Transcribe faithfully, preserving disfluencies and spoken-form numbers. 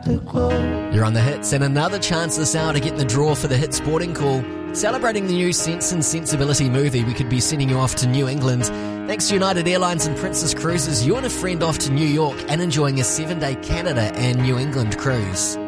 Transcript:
to close. You're on the Hits, and another chance this hour to get in the draw for the Hit Sporting Call. Celebrating the new Sense and Sensibility movie, we could be sending you off to New England. Thanks to United Airlines and Princess Cruises, you and a friend off to New York and enjoying a seven-day Canada and New England cruise.